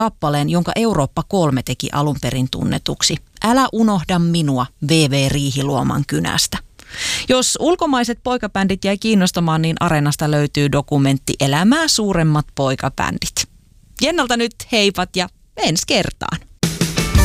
kappaleen, jonka Eurooppa 3 teki alun perin tunnetuksi. Älä unohda minua, V.V. Riihiluoman kynästä. Jos ulkomaiset poikabändit jäi kiinnostamaan, niin Areenasta löytyy dokumentti Elämää suuremmat poikabändit. Jennalta nyt heipat ja ensi kertaan.